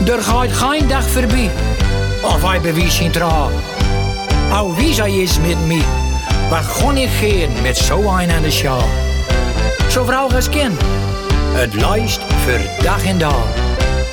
Er gaat geen dag voorbij of hij bewijst zijn trouw. Au wie zij is met mij, wat kon ik geen met zo een aan de sjaal. Zo vrouw als kind, het lijst voor dag en dag.